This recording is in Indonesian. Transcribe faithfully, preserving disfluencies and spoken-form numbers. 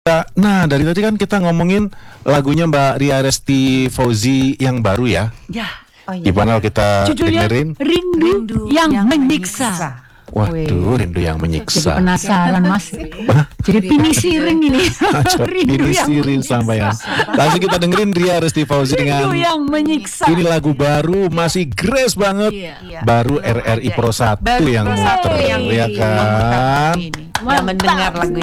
Nah, dari tadi kan kita ngomongin lagunya Mbak Ria Resti Fauzi yang baru ya. Ya. Oh, iya. Gimana kita Judulnya dengerin? Rindu, Rindu yang, yang menyiksa. menyiksa. Waduh, rindu yang Jadi menyiksa. penasaran Mas. Jadi pini siring ini. Rindu Ini yang sirin menyiksa. sampai ya. Langsung kita dengerin Ria Resti Fauzi dengan Rindu yang menyiksa. ini lagu baru, masih grace banget. Iya. Baru R R I Pro satu Baru yang Pro satu muter, yang ya di- kan? ini. Yang mendengar lagu